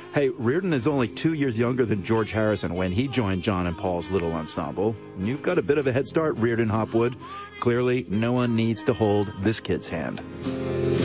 Hey, Reardon is only 2 years younger than George Harrison when he joined John and Paul's little ensemble. You've got a bit of a head start, Reardon Hopwood. Clearly, no one needs to hold this kid's hand.